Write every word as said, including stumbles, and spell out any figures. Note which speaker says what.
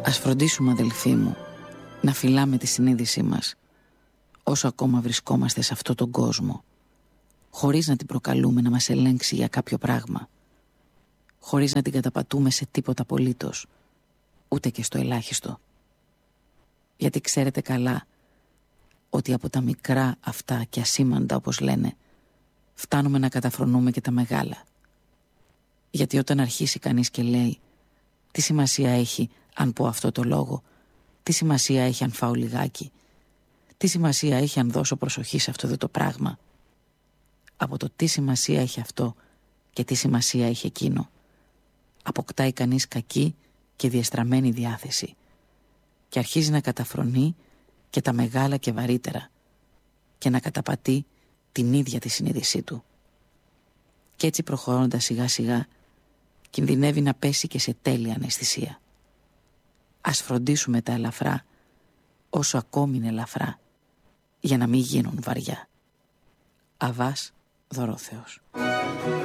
Speaker 1: Ας φροντίσουμε, αδελφοί μου, να φυλάμε τη συνείδησή μας όσο ακόμα βρισκόμαστε σε αυτόν τον κόσμο, χωρίς να την προκαλούμε να μας ελέγξει για κάποιο πράγμα, χωρίς να την καταπατούμε σε τίποτα απολύτως, ούτε και στο ελάχιστο. Γιατί ξέρετε καλά ότι από τα μικρά αυτά και ασήμαντα, όπως λένε, φτάνουμε να καταφρονούμε και τα μεγάλα. Γιατί όταν αρχίσει κανείς και λέει τι σημασία έχει αν πω αυτό το λόγο, τι σημασία έχει αν φάω λιγάκι, τι σημασία έχει αν δώσω προσοχή σε αυτό το πράγμα, από το τι σημασία έχει αυτό και τι σημασία έχει εκείνο, αποκτάει κανείς κακή και διεστραμμένη διάθεση και αρχίζει να καταφρονεί και τα μεγάλα και βαρύτερα και να καταπατεί την ίδια τη συνείδησή του. Κι έτσι προχωρώντας σιγά σιγά κινδυνεύει να πέσει και σε τέλεια αναισθησία. Ας φροντίσουμε τα ελαφρά όσο ακόμη είναι ελαφρά, για να μην γίνουν βαριά. Αβάς Δωρόθεος.